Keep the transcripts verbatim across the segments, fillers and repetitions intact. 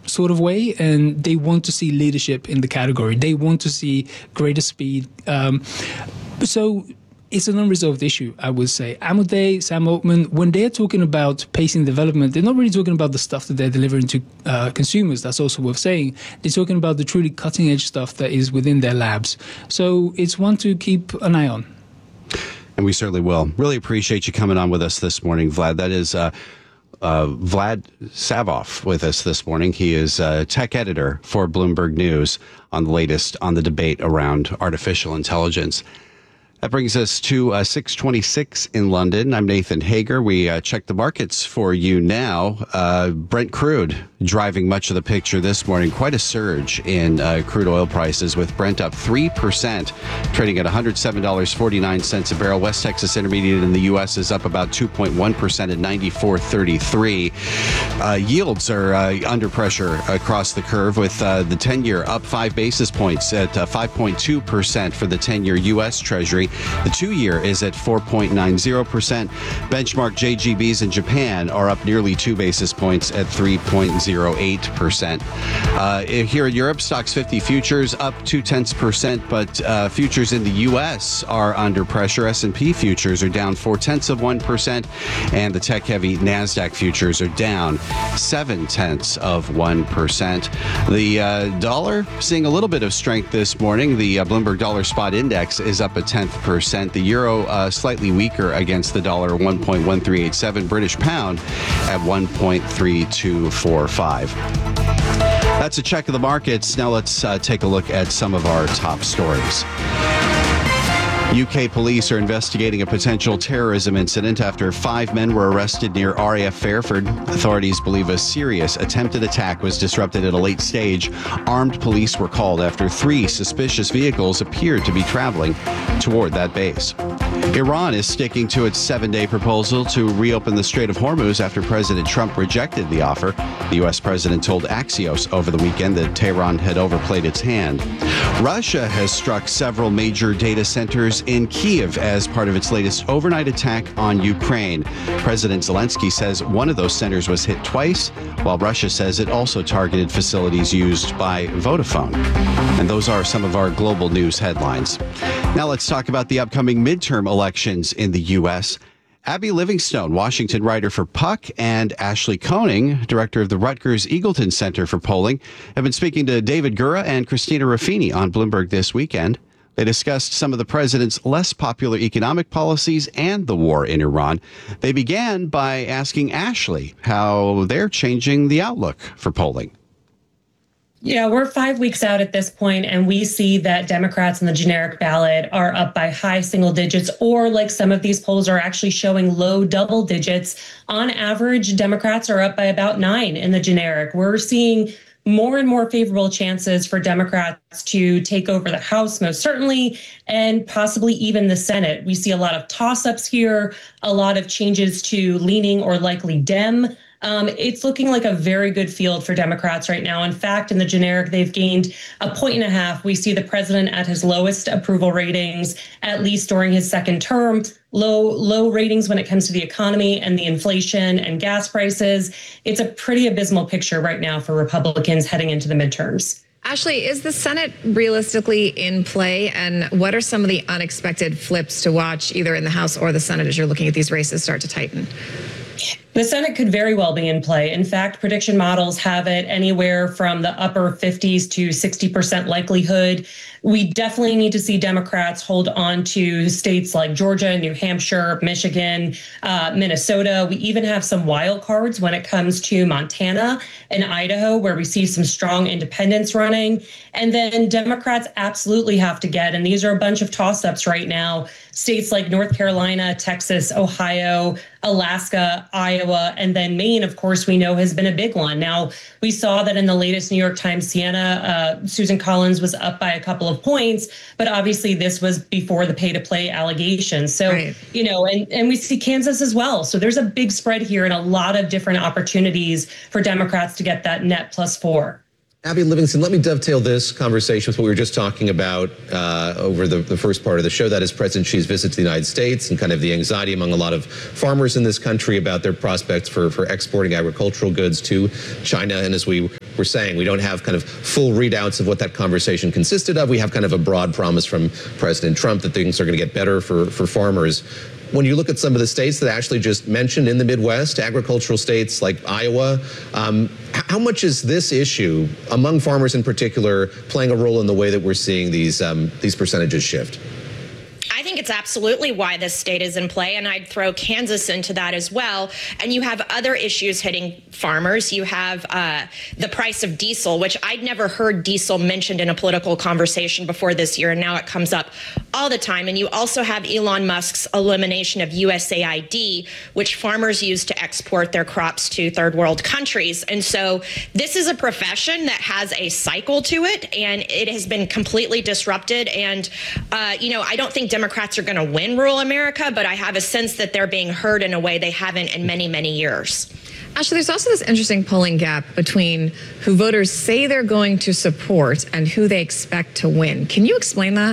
sort of way, and they want to see leadership in the category. They want to see greater speed. Um, so it's an unresolved issue, I would say. Amodei, Sam Altman, when they're talking about pacing development, they're not really talking about the stuff that they're delivering to uh, consumers. That's also worth saying. They're talking about the truly cutting-edge stuff that is within their labs. So it's one to keep an eye on. And we certainly will. Really appreciate you coming on with us this morning, Vlad. That is uh, uh, Vlad Savov with us this morning. He is uh, tech editor for Bloomberg News on the latest on the debate around artificial intelligence. That brings us to uh, six twenty-six in London. I'm Nathan Hager. We uh, check the markets for you now. Uh, Brent crude driving much of the picture this morning. Quite a surge in uh, crude oil prices, with Brent up three percent, trading at one hundred seven dollars and forty-nine cents a barrel. West Texas Intermediate in the U S is up about two point one percent at ninety-four thirty-three. Uh, yields are uh, under pressure across the curve, with uh, the ten-year up five basis points at uh, five point two percent for the ten-year U S Treasury. The two-year is at four point nine zero percent. Benchmark J G Bs in Japan are up nearly two basis points at three point zero eight percent. Uh, here in Europe, Stocks fifty futures up two-tenths percent, but uh, futures in the U S are under pressure. S and P futures are down four-tenths of one percent, and the tech-heavy NASDAQ futures are down seven-tenths of one percent. The uh, dollar seeing a little bit of strength this morning. The uh, Bloomberg Dollar Spot Index is up a tenth percent. The euro uh, slightly weaker against the dollar, one point one three eight seven. British pound at one point three two four five. That's a check of the markets. Now let's uh, take a look at some of our top stories. U K police are investigating a potential terrorism incident after five men were arrested near R A F Fairford. Authorities believe a serious attempted attack was disrupted at a late stage. Armed police were called after three suspicious vehicles appeared to be traveling toward that base. Iran is sticking to its seven-day proposal to reopen the Strait of Hormuz after President Trump rejected the offer. The U S president told Axios over the weekend that Tehran had overplayed its hand. Russia has struck several major data centers in Kyiv as part of its latest overnight attack on Ukraine. President Zelensky says one of those centers was hit twice, while Russia says it also targeted facilities used by Vodafone. And those are some of our global news headlines. Now let's talk about the upcoming midterm elections in the U S. Abby Livingstone, Washington writer for Puck, and Ashley Koenig, director of the Rutgers Eagleton Center for Polling, have been speaking to David Gura and Christina Ruffini on Bloomberg this weekend. They discussed some of the president's less popular economic policies and the war in Iran. They began by asking Ashley how they're changing the outlook for polling. Yeah, we're five weeks out at this point, and we see that Democrats in the generic ballot are up by high single digits, or like some of these polls are actually showing low double digits. On average, Democrats are up by about nine in the generic. We're seeing more and more favorable chances for Democrats to take over the House, most certainly, and possibly even the Senate. We see a lot of toss-ups here, a lot of changes to leaning or likely Dem. Um, it's looking like a very good field for Democrats right now. In fact, in the generic, they've gained a point and a half. We see the president at his lowest approval ratings, at least during his second term. Low, low ratings when it comes to the economy and the inflation and gas prices. It's a pretty abysmal picture right now for Republicans heading into the midterms. Ashley, is the Senate realistically in play? And what are some of the unexpected flips to watch either in the House or the Senate as you're looking at these races start to tighten? The Senate could very well be in play. In fact, prediction models have it anywhere from the upper fifties to sixty percent likelihood. We definitely need to see Democrats hold on to states like Georgia, New Hampshire, Michigan, uh, Minnesota. We even have some wild cards when it comes to Montana and Idaho, where we see some strong independents running. And then Democrats absolutely have to get, and these are a bunch of toss-ups right now, states like North Carolina, Texas, Ohio, Alaska, Iowa, and then Maine, of course, we know has been a big one. Now, we saw that in the latest New York Times Siena, uh, Susan Collins was up by a couple of points, but obviously this was before the pay-to-play allegations. So, right. you know, and, and we see Kansas as well. So there's a big spread here and a lot of different opportunities for Democrats to get that net plus four. Abby Livingston, let me dovetail this conversation with what we were just talking about uh, over the, the first part of the show. That is President Xi's visit to the United States and kind of the anxiety among a lot of farmers in this country about their prospects for, for exporting agricultural goods to China. And as we we're saying. We don't have kind of full readouts of what that conversation consisted of. We have kind of a broad promise from President Trump that things are going to get better for, for farmers. When you look at some of the states that Ashley just mentioned in the Midwest, agricultural states like Iowa, um, how much is this issue, among farmers in particular, playing a role in the way that we're seeing these um, these percentages shift? I think it's absolutely why this state is in play, and I'd throw Kansas into that as well. And you have other issues hitting farmers. You have uh, the price of diesel, which I'd never heard diesel mentioned in a political conversation before this year, and now it comes up all the time. And you also have Elon Musk's elimination of U S A I D, which farmers use to export their crops to third world countries. And so this is a profession that has a cycle to it, and it has been completely disrupted. And, uh, you know, I don't think Democrats Democrats are going to win rural America, but I have a sense that they're being heard in a way they haven't in many, many years. Ashley, there's also this interesting polling gap between who voters say they're going to support and who they expect to win. Can you explain that?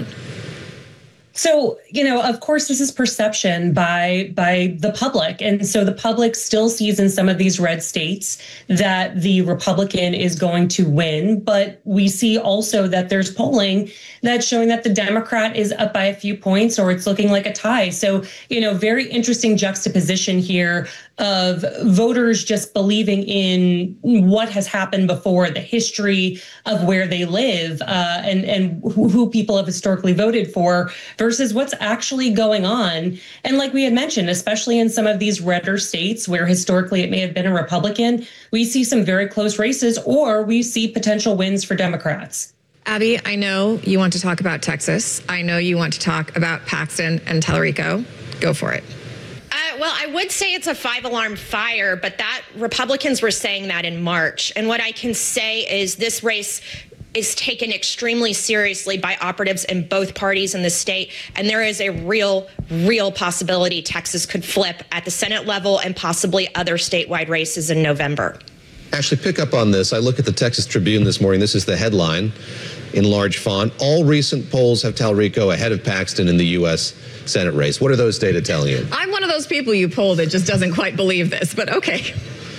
So, you know, of course, this is perception by by the public. And so the public still sees in some of these red states that the Republican is going to win. But we see also that there's polling that's showing that the Democrat is up by a few points, or it's looking like a tie. So, you know, very interesting juxtaposition here of voters just believing in what has happened before, the history of where they live, uh, and, and who, who people have historically voted for versus what's actually going on. And like we had mentioned, especially in some of these redder states where historically it may have been a Republican, we see some very close races, or we see potential wins for Democrats. Abby, I know you want to talk about Texas. I know you want to talk about Paxton and Tallarico. Go for it. Uh, well, I would say it's a five-alarm fire, but that Republicans were saying that in March. And what I can say is this race is taken extremely seriously by operatives in both parties in the state. And there is a real, real possibility Texas could flip at the Senate level and possibly other statewide races in November. Ashley, pick up on this. I look at the Texas Tribune this morning. This is the headline in large font. All recent polls have Tallarico ahead of Paxton in the U S Senate race. What are those data telling you? I'm one of those people you poll that just doesn't quite believe this, but okay.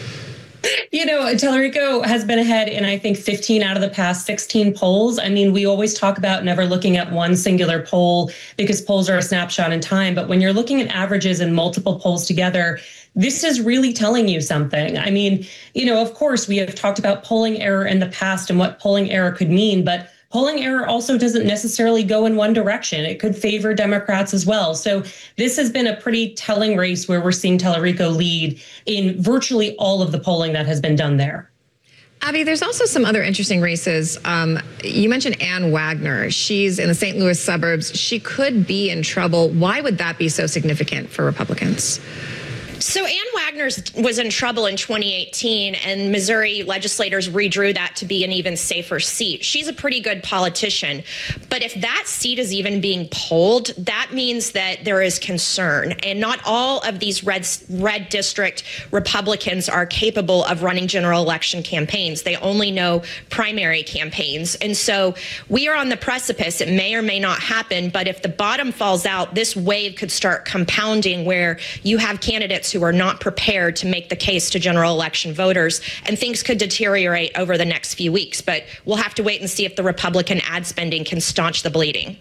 You know, Tallarico has been ahead in, I think, fifteen out of the past sixteen polls. I mean, we always talk about never looking at one singular poll because polls are a snapshot in time. But when you're looking at averages and multiple polls together, this is really telling you something. I mean, you know, of course, we have talked about polling error in the past and what polling error could mean, but polling error also doesn't necessarily go in one direction. It could favor Democrats as well. So this has been a pretty telling race where we're seeing Tallarico lead in virtually all of the polling that has been done there. Abby, there's also some other interesting races. Um, you mentioned Ann Wagner. She's in the Saint Louis suburbs. She could be in trouble. Why would that be so significant for Republicans? So Ann Wagner was in trouble in twenty eighteen, and Missouri legislators redrew that to be an even safer seat. She's a pretty good politician, but if that seat is even being polled, that means that there is concern. And not all of these red, red district Republicans are capable of running general election campaigns. They only know primary campaigns. And so we are on the precipice. It may or may not happen, but if the bottom falls out, this wave could start compounding where you have candidates who are not prepared to make the case to general election voters, and things could deteriorate over the next few weeks. But we'll have to wait and see if the Republican ad spending can staunch the bleeding.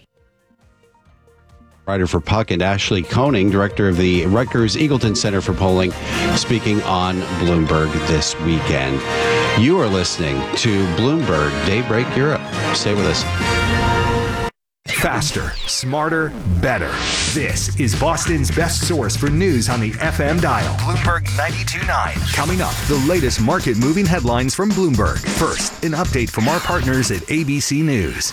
Writer for Puck, and Ashley Koenig, director of the Rutgers Eagleton Center for Polling, speaking on Bloomberg this weekend. You are listening to Bloomberg Daybreak Europe. Stay with us. Faster, smarter, better. This is Boston's best source for news on the F M dial. Bloomberg ninety-two point nine. Coming up, the latest market-moving headlines from Bloomberg. First, an update from our partners at A B C News.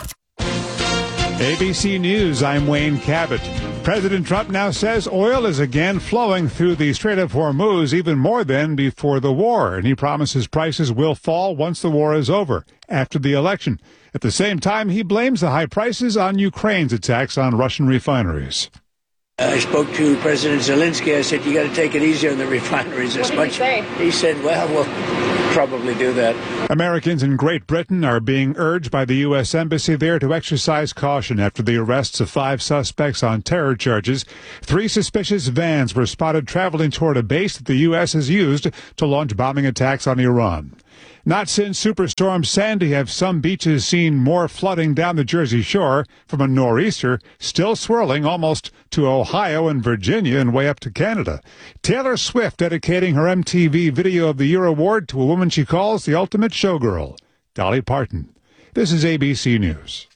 A B C News, I'm Wayne Cabot. President Trump now says oil is again flowing through the Strait of Hormuz even more than before the war, and he promises prices will fall once the war is over, after the election. At the same time, he blames the high prices on Ukraine's attacks on Russian refineries. I spoke to President Zelensky. I said, you got to take it easy on the refineries as much. He, he said, well, we'll probably do that. Americans in Great Britain are being urged by the U S Embassy there to exercise caution after the arrests of five suspects on terror charges. Three suspicious vans were spotted traveling toward a base that the U S has used to launch bombing attacks on Iran. Not since Superstorm Sandy have some beaches seen more flooding down the Jersey Shore from a nor'easter, still swirling almost to Ohio and Virginia and way up to Canada. Taylor Swift dedicating her M T V Video of the Year award to a woman she calls the ultimate showgirl, Dolly Parton. This is A B C News.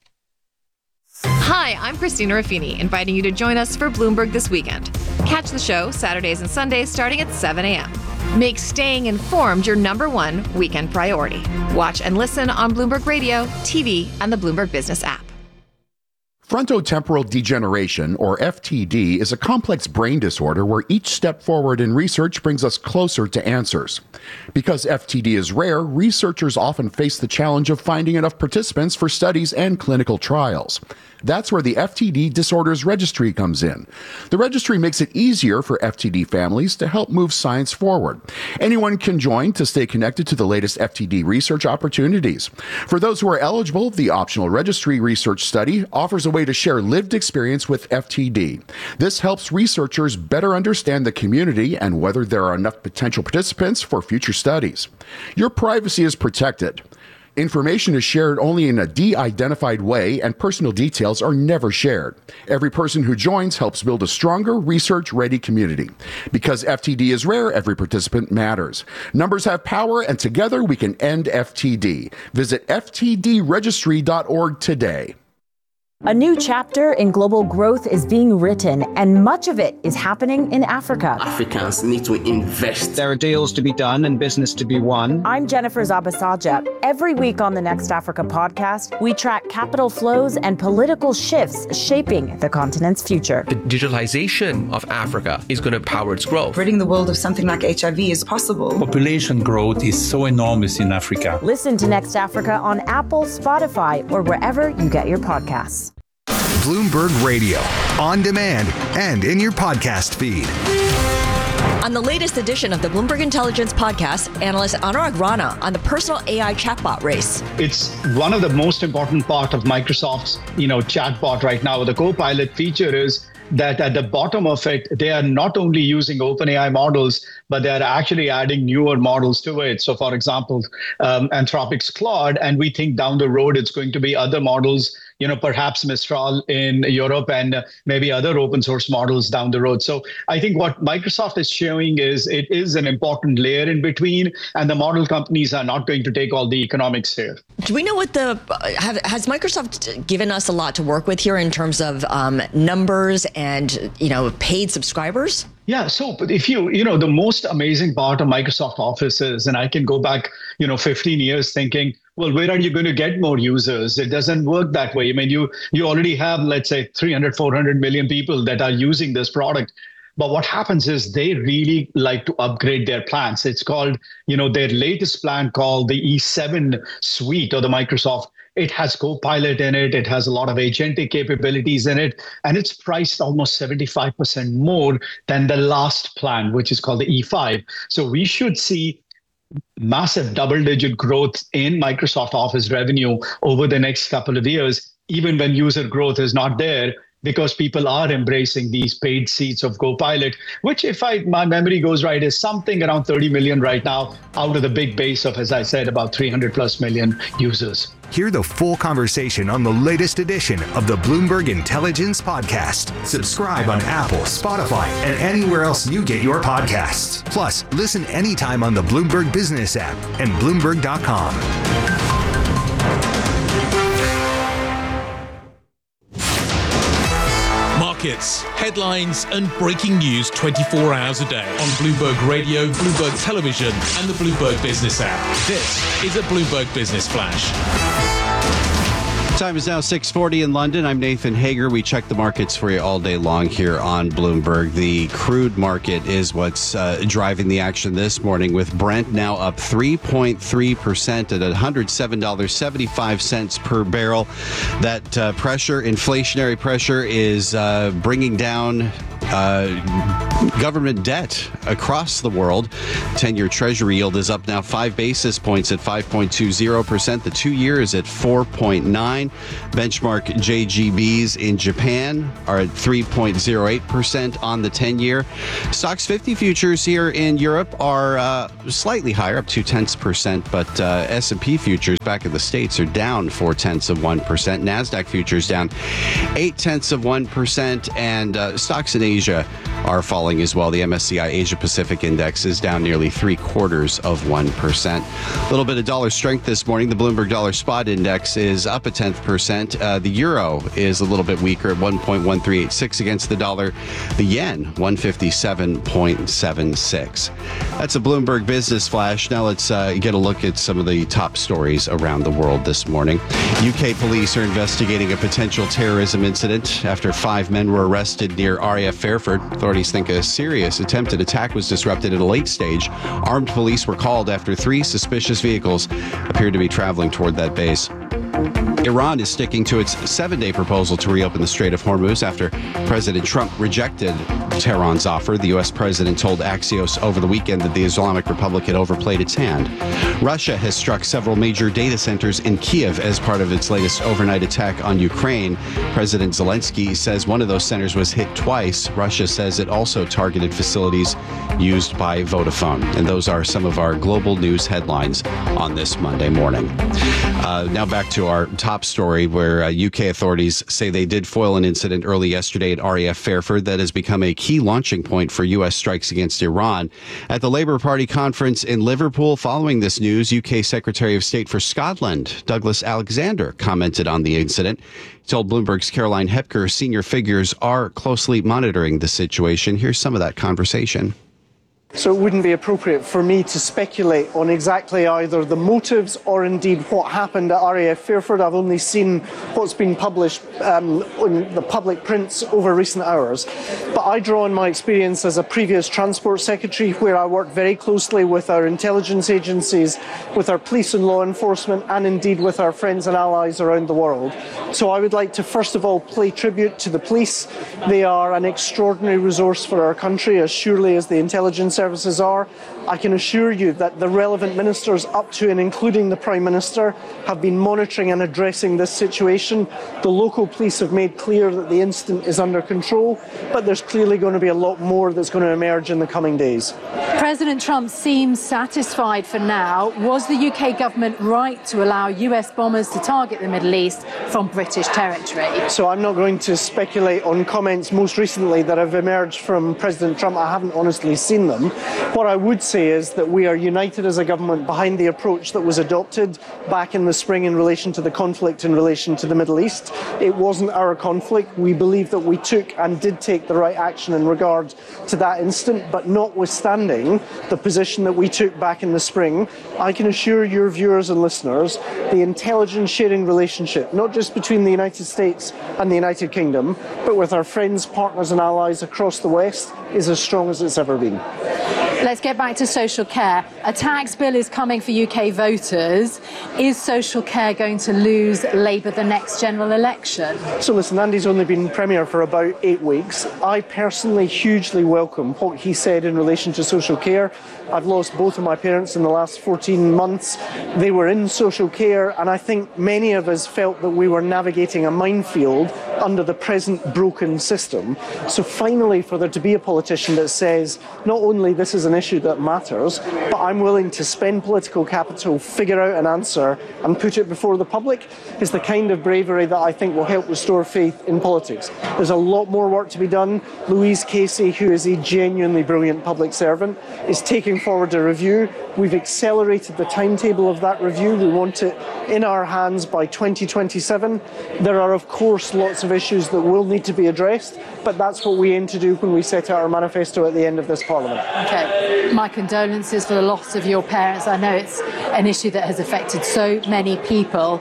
Hi, I'm Christina Raffini, inviting you to join us for Bloomberg This Weekend. Catch the show Saturdays and Sundays starting at seven a.m. Make staying informed your number one weekend priority. Watch and listen on Bloomberg Radio, T V, and the Bloomberg Business app. Frontotemporal degeneration, or F T D, is a complex brain disorder where each step forward in research brings us closer to answers. Because F T D is rare, researchers often face the challenge of finding enough participants for studies and clinical trials. That's where the F T D Disorders Registry comes in. The registry makes it easier for F T D families to help move science forward. Anyone can join to stay connected to the latest F T D research opportunities. For those who are eligible, the optional registry research study offers a way to share lived experience with F T D. This helps researchers better understand the community and whether there are enough potential participants for future studies. Your privacy is protected. Information is shared only in a de-identified way, and personal details are never shared. Every person who joins helps build a stronger, research-ready community. Because F T D is rare, every participant matters. Numbers have power, and together we can end F T D. Visit F T D registry dot org today. A new chapter in global growth is being written, and much of it is happening in Africa. Africans need to invest. There are deals to be done and business to be won. I'm Jennifer Zabasaja. Every week on the Next Africa podcast, we track capital flows and political shifts shaping the continent's future. The digitalization of Africa is going to power its growth. Ridding the world of something like H I V is possible. Population growth is so enormous in Africa. Listen to Next Africa on Apple, Spotify, or wherever you get your podcasts. Bloomberg Radio, on demand and in your podcast feed. On the latest edition of the Bloomberg Intelligence podcast, analyst Anurag Rana on the personal A I chatbot race. It's one of the most important part of Microsoft's, you know, chatbot right now. The Copilot feature is that at the bottom of it, they are not only using OpenAI models, but they're actually adding newer models to it. So, for example, um, Anthropic's Claude, and we think down the road it's going to be other models, you know, perhaps Mistral in Europe and uh, maybe other open source models down the road. So I think what Microsoft is showing is it is an important layer in between, and the model companies are not going to take all the economics here. Do we know what the, have, has Microsoft given us a lot to work with here in terms of um, numbers and, you know, paid subscribers? Yeah, so if you, you know, the most amazing part of Microsoft Office is, and I can go back, you know, fifteen years thinking, well, where are you going to get more users? It doesn't work that way. I mean, you you already have, let's say, three hundred, four hundred million people that are using this product. But what happens is they really like to upgrade their plans. It's called, you know, their latest plan called the E seven suite or the Microsoft. It has Copilot in it. It has a lot of agentic capabilities in it. And it's priced almost seventy-five percent more than the last plan, which is called the E five. So we should see massive double-digit growth in Microsoft Office revenue over the next couple of years, even when user growth is not there, because people are embracing these paid seats of Copilot, which, if I, my memory goes right, is something around thirty million right now out of the big base of, as I said, about three hundred plus million users. Hear the full conversation on the latest edition of the Bloomberg Intelligence Podcast. Subscribe on Apple, Spotify, and anywhere else you get your podcasts. Plus, listen anytime on the Bloomberg Business app and Bloomberg dot com. Markets, headlines, and breaking news twenty-four hours a day on Bloomberg Radio, Bloomberg Television, and the Bloomberg Business app. This is a Bloomberg Business Flash. Time is now six forty in London. I'm Nathan Hager. We check the markets for you all day long here on Bloomberg. The crude market is what's uh, driving the action this morning, with Brent now up three point three percent at one hundred seven dollars and seventy-five cents per barrel. That uh, pressure, inflationary pressure, is uh, bringing down uh, government debt across the world. ten-year Treasury yield is up now five basis points at five point two zero percent. The two-year is at four point nine. Benchmark J G Bs in Japan are at three point zero eight percent on the ten-year. Stoxx fifty futures here in Europe are uh, slightly higher, up two tenths percent, but uh, S and P futures back in the States are down four tenths of one percent. NASDAQ futures down eight tenths of one percent, and uh, stocks in Asia are falling as well. The M S C I Asia Pacific Index is down nearly three quarters of one percent. A little bit of dollar strength this morning. The Bloomberg Dollar Spot Index is up a tenth percent. Uh, the euro is a little bit weaker at one point one three eight six against the dollar. The yen, one fifty-seven point seven six. That's a Bloomberg Business Flash. Now let's uh, get a look at some of the top stories around the world this morning. U K police are investigating a potential terrorism incident after five men were arrested near R A F Fairford. Authorities think a serious attempted attack was disrupted at a late stage. Armed police were called after three suspicious vehicles appeared to be traveling toward that base. Iran is sticking to its seven-day proposal to reopen the Strait of Hormuz after President Trump rejected Tehran's offer. The U S president told Axios over the weekend that the Islamic Republic had overplayed its hand. Russia has struck several major data centers in Kiev as part of its latest overnight attack on Ukraine. President Zelensky says one of those centers was hit twice. Russia says it also targeted facilities used by Vodafone. And those are some of our global news headlines on this Monday morning. Uh, now back to our top story, where uh, U K authorities say they did foil an incident early yesterday at R A F Fairford that has become a key launching point for U S strikes against Iran. At the Labour Party conference in Liverpool following this news, U K Secretary of State for Scotland, Douglas Alexander, commented on the incident. He told Bloomberg's Caroline Hepker senior figures are closely monitoring the situation. Here's some of that conversation. So it wouldn't be appropriate for me to speculate on exactly either the motives or indeed what happened at R A F Fairford. I've only seen what's been published um, in the public prints over recent hours. But I draw on my experience as a previous Transport Secretary, where I worked very closely with our intelligence agencies, with our police and law enforcement, and indeed with our friends and allies around the world. So I would like to first of all pay tribute to the police. They are an extraordinary resource for our country, as surely as the intelligence services are. I can assure you that the relevant ministers up to and including the Prime Minister have been monitoring and addressing this situation. The local police have made clear that the incident is under control, but there's clearly going to be a lot more that's going to emerge in the coming days. President Trump seems satisfied for now. Was the U K government right to allow U S bombers to target the Middle East from British territory? So I'm not going to speculate on comments most recently that have emerged from President Trump. I haven't honestly seen them. What I would say is that we are united as a government behind the approach that was adopted back in the spring in relation to the conflict in relation to the Middle East. It wasn't our conflict. We believe that we took and did take the right action in regard to that incident, but notwithstanding the position that we took back in the spring, I can assure your viewers and listeners the intelligence sharing relationship, not just between the United States and the United Kingdom, but with our friends, partners and allies across the West, is as strong as it's ever been. Let's get back to social care. A tax bill is coming for U K voters. Is social care going to lose Labour the next general election? So listen, Andy's only been Premier for about eight weeks. I personally hugely welcome what he said in relation to social care. I've lost both of my parents in the last fourteen months. They were in social care, and I think many of us felt that we were navigating a minefield under the present broken system. So finally, for there to be a politician that says, not only this is an issue that matters, but I'm willing to spend political capital, figure out an answer and put it before the public, is the kind of bravery that I think will help restore faith in politics. There's a lot more work to be done. Louise Casey, who is a genuinely brilliant public servant, is taking forward a review. We've accelerated the timetable of that review. We want it in our hands by twenty twenty-seven. There are, of course, lots of issues that will need to be addressed, but that's what we aim to do when we set out our manifesto at the end of this Parliament. Okay. My condolences for the loss of your parents. I know it's an issue that has affected so many people.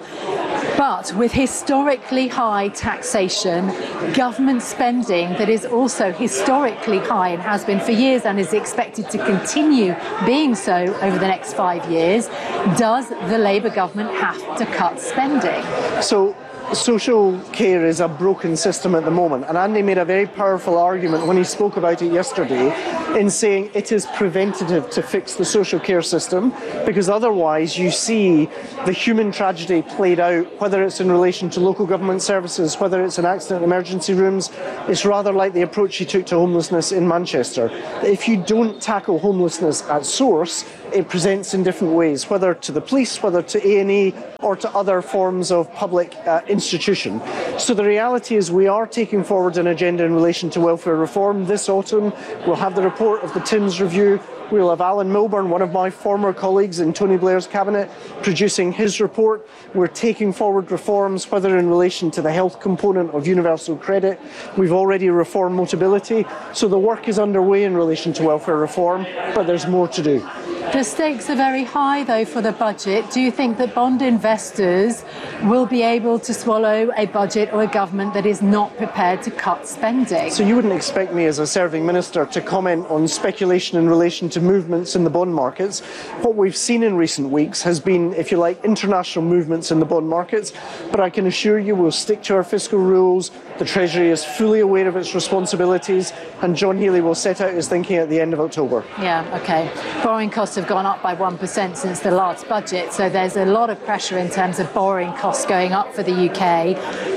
But with historically high taxation, government spending that is also historically high and has been for years and is expected to continue being so over the next five years, does the Labour government have to cut spending? So social care is a broken system at the moment, and Andy made a very powerful argument when he spoke about it yesterday in saying it is preventative to fix the social care system, because otherwise you see the human tragedy played out, whether it's in relation to local government services, whether it's in accident emergency rooms. It's rather like the approach he took to homelessness in Manchester. If you don't tackle homelessness at source, it presents in different ways, whether to the police, whether to A and E, or to other forms of public uh, institution. So the reality is we are taking forward an agenda in relation to welfare reform. This autumn we'll have the report of the Timms Review. We'll have Alan Milburn, one of my former colleagues in Tony Blair's cabinet, producing his report. We're taking forward reforms, whether in relation to the health component of universal credit. We've already reformed Motability. So the work is underway in relation to welfare reform, but there's more to do. The stakes are very high, though, for the budget. Do you think that bond investors will be able to swallow a budget or a government that is not prepared to cut spending? So you wouldn't expect me as a serving minister to comment on speculation in relation to movements in the bond markets. What we've seen in recent weeks has been, if you like, international movements in the bond markets. But I can assure you we'll stick to our fiscal rules. The Treasury is fully aware of its responsibilities, and John Healey will set out his thinking at the end of October. Yeah, OK. Borrowing costs have gone up by one percent since the last budget, so there's a lot of pressure in terms of borrowing costs going up for the U K.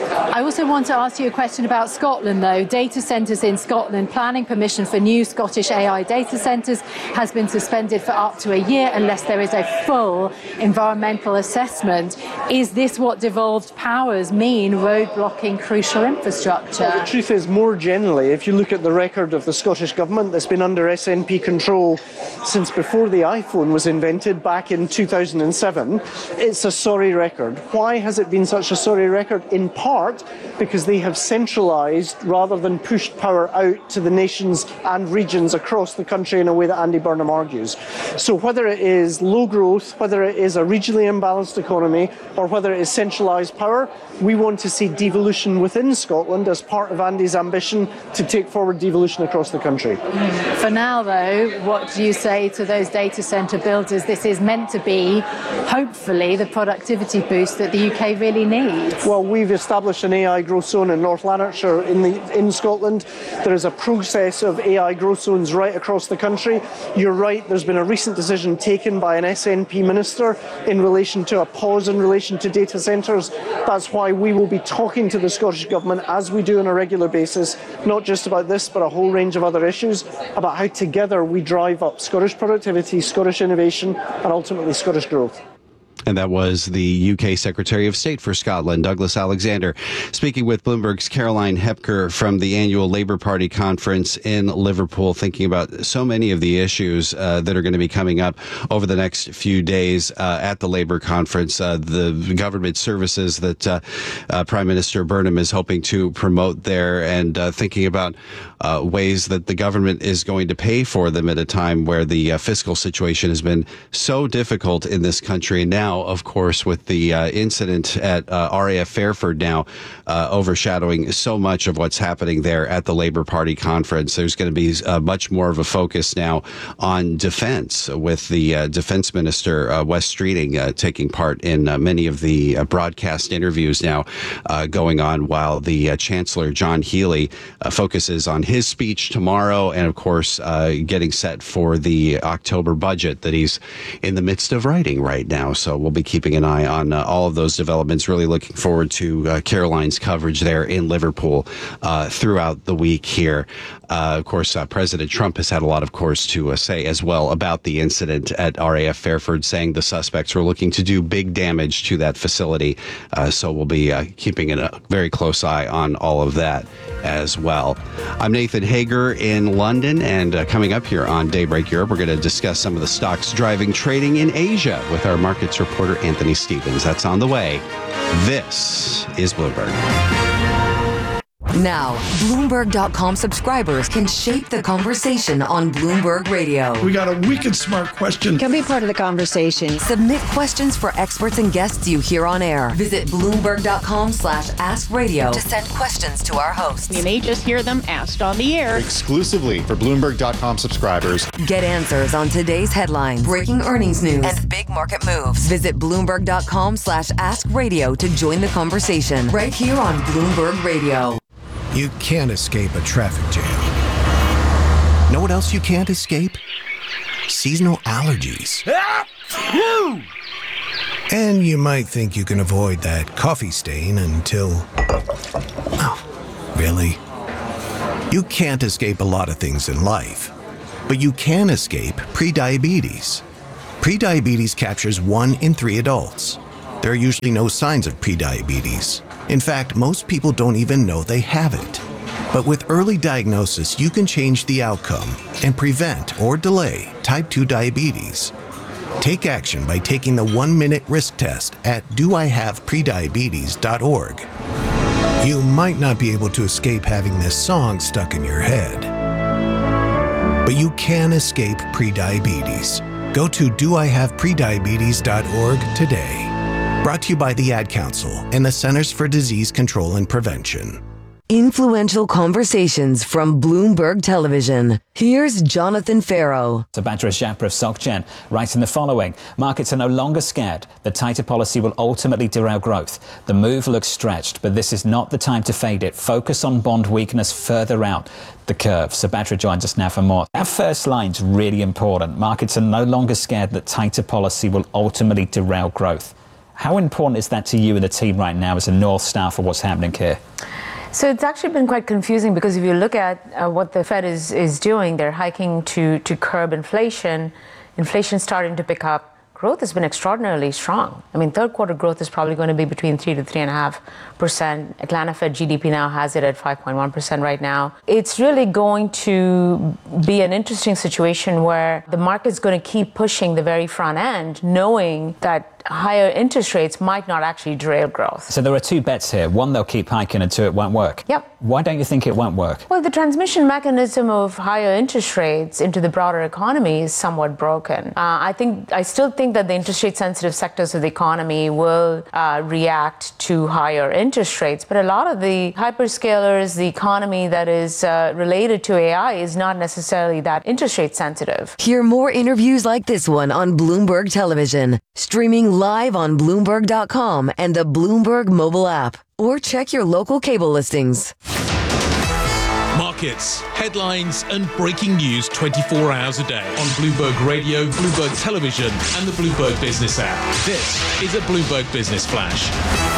I also want to ask you a question about Scotland, though. Data centres in Scotland, planning permission for new Scottish A I data centres has been suspended for up to a year unless there is a full environmental assessment. Is this what devolved powers mean, roadblocking crucial infrastructure? Well, the truth is, more generally, if you look at the record of the Scottish Government that's been under S N P control since before the iPhone was invented back in two thousand seven, it's a sorry record. Why has it been such a sorry record? In part because they have centralised rather than pushed power out to the nations and regions across the country in a way that Andy Burnham argues. So whether it is low growth, whether it is a regionally imbalanced economy, or whether it is centralised power, we want to see devolution within Scotland as part of Andy's ambition to take forward devolution across the country. For now, though, what do you say to those data centre builders? This is meant to be, hopefully, the productivity boost that the U K really needs. Well, we've established an A I growth zone in North Lanarkshire in, the, in Scotland. There is a process of A I growth zones right across the country. You're right, there's been a recent decision taken by an S N P minister in relation to a pause in relation to data centres. That's why we will be talking to the Scottish Government, as we do on a regular basis, not just about this, but a whole range of other issues, about how together we drive up Scottish productivity, Scottish innovation, and ultimately Scottish growth. And that was the U K Secretary of State for Scotland, Douglas Alexander, speaking with Bloomberg's Caroline Hepker from the annual Labour Party conference in Liverpool, thinking about so many of the issues uh, that are going to be coming up over the next few days uh, at the Labour conference, uh, the government services that uh, uh, Prime Minister Burnham is hoping to promote there, and uh, thinking about uh, ways that the government is going to pay for them at a time where the uh, fiscal situation has been so difficult in this country. And now, of course, with the uh, incident at uh, R A F Fairford now uh, overshadowing so much of what's happening there at the Labour Party conference, there's going to be uh, much more of a focus now on defense, with the uh, defense minister, uh, Wes Streeting, uh, taking part in uh, many of the uh, broadcast interviews now uh, going on, while the uh, Chancellor, John Healey, uh, focuses on his speech tomorrow, and of course uh, getting set for the October budget that he's in the midst of writing right now. So we'll be keeping an eye on uh, all of those developments. Really looking forward to uh, Caroline's coverage there in Liverpool uh, throughout the week here. Uh, of course, uh, President Trump has had a lot, of course, to uh, say as well about the incident at R A F Fairford, saying the suspects were looking to do big damage to that facility. Uh, so we'll be uh, keeping a very close eye on all of that as well. I'm Nathan Hager in London, and uh, coming up here on Daybreak Europe, we're going to discuss some of the stocks driving trading in Asia with our markets reporter Anthony Stevens. That's on the way. This is Bloomberg. Now, Bloomberg dot com subscribers can shape the conversation on Bloomberg Radio. We got a wicked smart question. Can be part of the conversation. Submit questions for experts and guests you hear on air. Visit Bloomberg dot com slash ask radio to send questions to our hosts. You may just hear them asked on the air. Exclusively for Bloomberg dot com subscribers. Get answers on today's headlines, breaking earnings news, and big market moves. Visit Bloomberg dot com slash ask radio to join the conversation right here on Bloomberg Radio. You can't escape a traffic jam. Know what else you can't escape? Seasonal allergies. And you might think you can avoid that coffee stain until... Oh, really? You can't escape a lot of things in life, but you can escape prediabetes. Prediabetes captures one in three adults. There are usually no signs of prediabetes. In fact, most people don't even know they have it. But with early diagnosis, you can change the outcome and prevent or delay type two diabetes. Take action by taking the one-minute risk test at do I have prediabetes dot org. You might not be able to escape having this song stuck in your head, but you can escape prediabetes. Go to do I have prediabetes dot org today. Brought to you by the Ad Council and the Centers for Disease Control and Prevention. Influential conversations from Bloomberg Television. Here's Jonathan Farrow. Subhadra Jhapar of SocGen writing the following. Markets are no longer scared. The tighter policy will ultimately derail growth. The move looks stretched, but this is not the time to fade it. Focus on bond weakness further out the curve. Subhadra joins us now for more. Our first line's really important. Markets are no longer scared that tighter policy will ultimately derail growth. How important is that to you and the team right now as a North Star for what's happening here? So it's actually been quite confusing because if you look at uh, what the Fed is, is doing, they're hiking to, to curb inflation. Inflation's starting to pick up. Growth has been extraordinarily strong. I mean, third quarter growth is probably going to be between three to three and a half percent. Atlanta Fed G D P now has it at five point one percent right now. It's really going to be an interesting situation where the market's going to keep pushing the very front end, knowing that higher interest rates might not actually derail growth. So there are two bets here. One, they'll keep hiking, and two, it won't work. Yep. Why don't you think it won't work? Well, the transmission mechanism of higher interest rates into the broader economy is somewhat broken. Uh, I think, I still think that the interest rate sensitive sectors of the economy will uh, react to higher interest rates, but a lot of the hyperscalers, the economy that is uh, related to A I is not necessarily that interest rate sensitive. Hear more interviews like this one on Bloomberg Television, streaming live on Bloomberg dot com and the Bloomberg mobile app, or check your local cable listings. Markets, headlines, and breaking news twenty-four hours a day on Bloomberg Radio, Bloomberg Television, and the Bloomberg Business app. This is a Bloomberg Business Flash.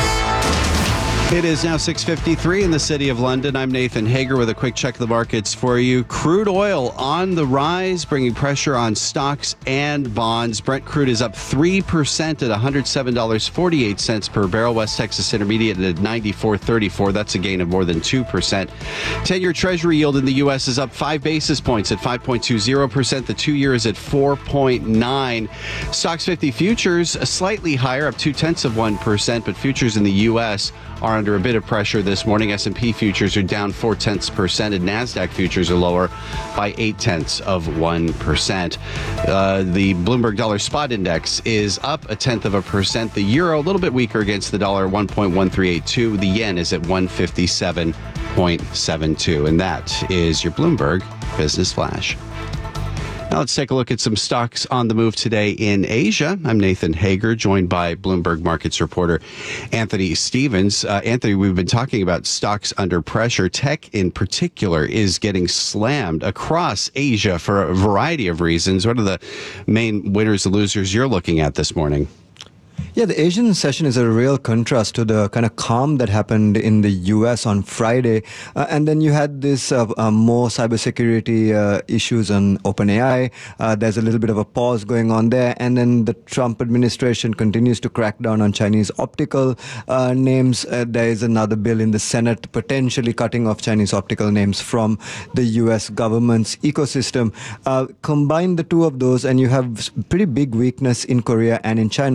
It is now six fifty-three in the city of London. I'm Nathan Hager with a quick check of the markets for you. Crude oil on the rise, bringing pressure on stocks and bonds. Brent crude is up three percent at one hundred seven dollars and forty-eight cents per barrel. West Texas Intermediate at ninety-four thirty-four. That's a gain of more than two percent. ten-year Treasury yield in the U S is up five basis points at five point two zero percent. The two-year is at four point nine. Stocks fifty futures slightly higher, up two-tenths of one percent, but futures in the U S are under a bit of pressure this morning. S and P futures are down four-tenths percent, and NASDAQ futures are lower by eight-tenths of one percent. Uh, the Bloomberg Dollar Spot Index is up a tenth of a percent. The euro a little bit weaker against the dollar, one point one three eight two. The yen is at one fifty-seven point seven two. And that is your Bloomberg Business Flash. Now let's take a look at some stocks on the move today in Asia. I'm Nathan Hager, joined by Bloomberg Markets reporter Anthony Stevens. Uh, Anthony, we've been talking about stocks under pressure. Tech in particular is getting slammed across Asia for a variety of reasons. What are the main winners and losers you're looking at this morning? Yeah, the Asian session is a real contrast to the kind of calm that happened in the U S on Friday. Uh, and then you had this uh, uh, more cybersecurity uh, issues on OpenAI. Uh, there's a little bit of a pause going on there. And then the Trump administration continues to crack down on Chinese optical uh, names. Uh, there is another bill in the Senate potentially cutting off Chinese optical names from the U S government's ecosystem. Uh, combine the two of those and you have pretty big weakness in Korea and in China. So in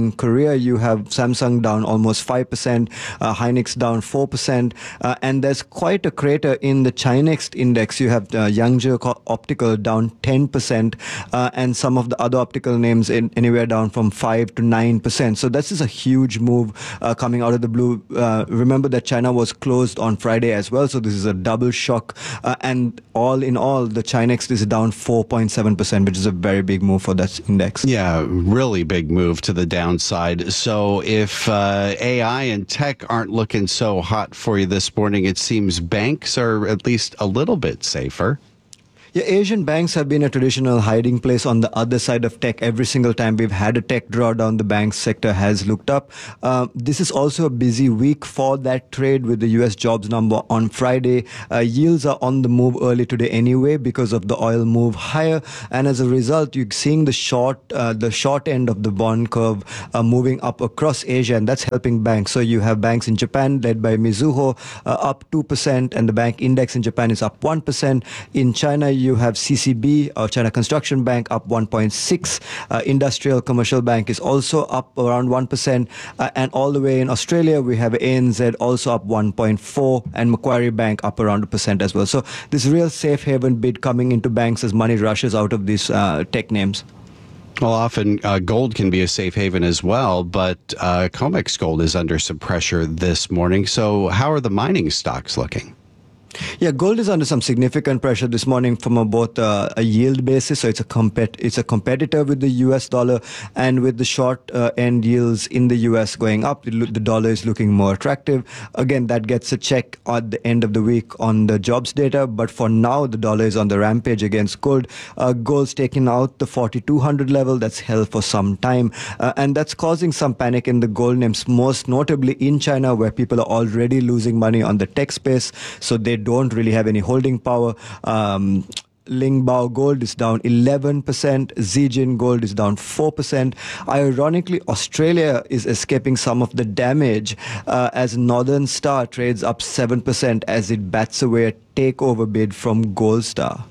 in Korea, you have Samsung down almost five percent, uh, Hynix down four percent, uh, and there's quite a crater in the Chinext index. You have uh, Yangzhou Optical down ten percent, uh, and some of the other optical names in anywhere down from five to nine percent. So this is a huge move uh, coming out of the blue. Uh, remember that China was closed on Friday as well, so this is a double shock. Uh, and all in all, the Chinext is down four point seven percent, which is a very big move for that index. Yeah, really big move to the downside. So if uh, A I and tech aren't looking so hot for you this morning, it seems banks are at least a little bit safer. Yeah, Asian banks have been a traditional hiding place on the other side of tech. Every single time we've had a tech drawdown, the bank sector has looked up. Uh, this is also a busy week for that trade with the U S jobs number on Friday. Uh, yields are on the move early today anyway because of the oil move higher. And as a result, you're seeing the short, uh, the short end of the bond curve uh, moving up across Asia, and that's helping banks. So you have banks in Japan led by Mizuho uh, up two percent, and the bank index in Japan is up one percent. In China, you have C C B, or China Construction Bank, up one point six. Uh, Industrial Commercial Bank is also up around one percent. Uh, and all the way in Australia, we have A N Z also up one point four, and Macquarie Bank up around a percent as well. So this real safe haven bid coming into banks as money rushes out of these uh, tech names. Well, often uh, gold can be a safe haven as well, but uh, COMEX gold is under some pressure this morning. So how are the mining stocks looking? Yeah, gold is under some significant pressure this morning from a, both uh, a yield basis, so it's a compet it's a competitor with the U S dollar, and with the short uh, end yields in the U S going up, the, the dollar is looking more attractive. Again, that gets a check at the end of the week on the jobs data, but for now, the dollar is on the rampage against gold. Uh, gold's taking out the forty-two hundred level that's held for some time, uh, and that's causing some panic in the gold names, most notably in China, where people are already losing money on the tech space, so they don't really have any holding power. Um, Lingbao Gold is down eleven percent. Zijin Gold is down four percent. Ironically, Australia is escaping some of the damage uh, as Northern Star trades up seven percent as it bats away a takeover bid from Gold Star.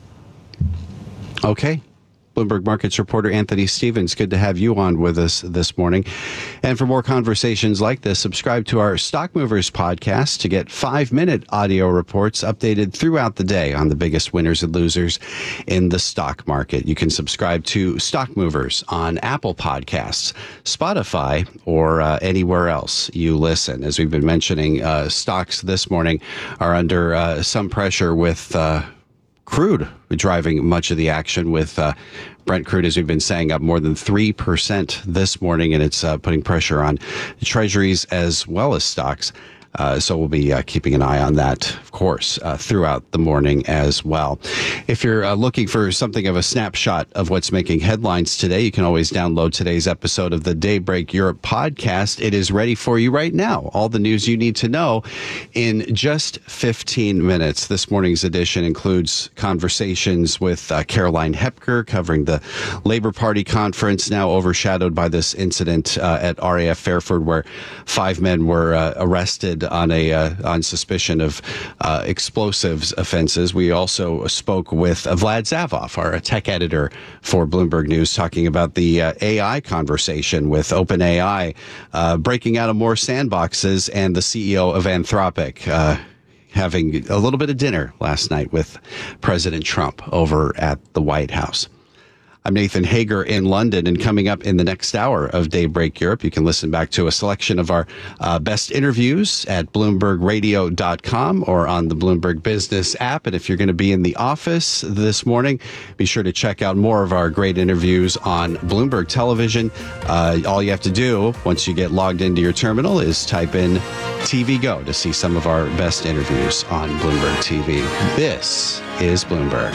Okay. Bloomberg Markets reporter Anthony Stevens, good to have you on with us this morning. And for more conversations like this, subscribe to our Stock Movers podcast to get five-minute audio reports updated throughout the day on the biggest winners and losers in the stock market. You can subscribe to Stock Movers on Apple Podcasts, Spotify, or uh, anywhere else you listen. As we've been mentioning, uh, stocks this morning are under uh, some pressure with Uh, crude driving much of the action, with uh, Brent crude, as we've been saying, up more than three percent this morning, and it's uh, putting pressure on treasuries as well as stocks. Uh, so we'll be uh, keeping an eye on that, of course, uh, throughout the morning as well. If you're uh, looking for something of a snapshot of what's making headlines today, you can always download today's episode of the Daybreak Europe podcast. It is ready for you right now. All the news you need to know in just fifteen minutes. This morning's edition includes conversations with uh, Caroline Hepker covering the Labour Party conference, now overshadowed by this incident uh, at R A F Fairford, where five men were uh, arrested on a uh, on suspicion of uh, explosives offenses. We also spoke with uh, Vlad Zavov, our tech editor for Bloomberg News, talking about the uh, A I conversation with OpenAI, uh, breaking out of more sandboxes, and the C E O of Anthropic uh, having a little bit of dinner last night with President Trump over at the White House. I'm Nathan Hager in London, and coming up in the next hour of Daybreak Europe, you can listen back to a selection of our uh, best interviews at bloomberg radio dot com or on the Bloomberg Business app. And if you're going to be in the office this morning, be sure to check out more of our great interviews on Bloomberg Television. Uh, all you have to do once you get logged into your terminal is type in T V Go to see some of our best interviews on Bloomberg T V. This is Bloomberg.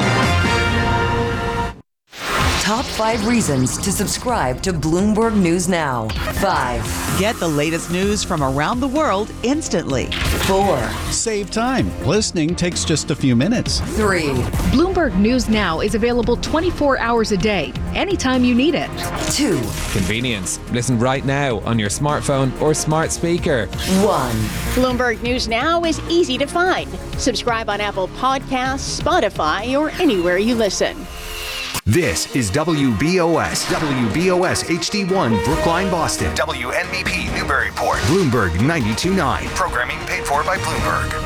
Top five reasons to subscribe to Bloomberg News Now. Five. Get the latest news from around the world instantly. Four. Save time. Listening takes just a few minutes. Three. Bloomberg News Now is available twenty-four hours a day, anytime you need it. Two. Convenience. Listen right now on your smartphone or smart speaker. One. Bloomberg News Now is easy to find. Subscribe on Apple Podcasts, Spotify, or anywhere you listen. This is W B O S, W B O S H D one, Brookline, Boston. W N B P, Newburyport. Bloomberg ninety-two point nine. Programming paid for by Bloomberg.